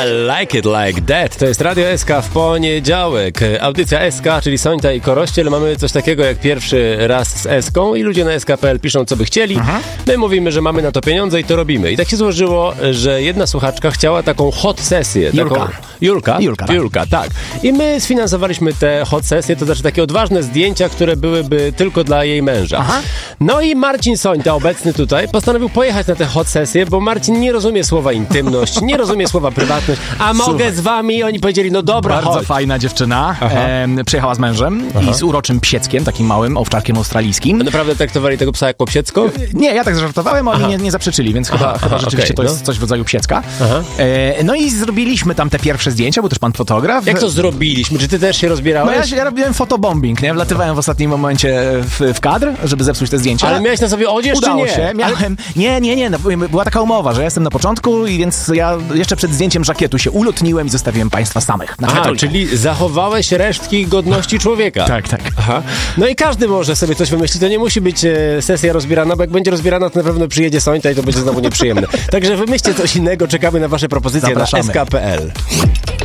Like it like that. To jest Radio SK w poniedziałek. Audycja SK, czyli Sońta i Korościel. Mamy coś takiego jak pierwszy raz z SK-ą i ludzie na sk.pl piszą, co by chcieli. My mówimy, że mamy na to pieniądze i to robimy. I tak się złożyło, że jedna słuchaczka chciała taką hot sesję. Julka, tak. I my sfinansowaliśmy te hot sesje, to znaczy takie odważne zdjęcia, które byłyby tylko dla jej męża. No i Marcin Sońta, obecny tutaj, postanowił pojechać na te hot sesje, bo Marcin nie rozumie słowa intymność, nie rozumie słowa prywatność, a mogę z wami? I oni powiedzieli, no dobra, Bardzo chodź. fajna dziewczyna. Przyjechała z mężem i z uroczym psieckiem, takim małym owczarkiem australijskim. Naprawdę traktowali tego psa jak psiecko? Nie, ja tak zażartowałem, a oni nie zaprzeczyli, więc chyba rzeczywiście to jest coś w rodzaju psiecka. No i zrobiliśmy tam te pierwsze zdjęcia, był też pan fotograf. Jak to zrobiliśmy? Czy ty też się rozbierałeś? No ja robiłem fotobombing, nie? Wlatywałem w ostatnim momencie w kadr, żeby zepsuć te zdjęcia. Ale miałeś na sobie odzież, Udało czy nie? się. Miałem... Nie. No, była taka umowa, że ja jestem na początku i więc ja jeszcze przed zdjęciem żakietu się ulotniłem i zostawiłem państwa samych. Czyli zachowałeś resztki godności człowieka. Tak. No i każdy może sobie coś wymyślić. To nie musi być sesja rozbierana, bo jak będzie rozbierana, to na pewno przyjedzie Sońta i to będzie znowu nieprzyjemne. Także wymyślcie coś innego. Czekamy na wasze propozycje. Zapraszamy. Na sk.pl.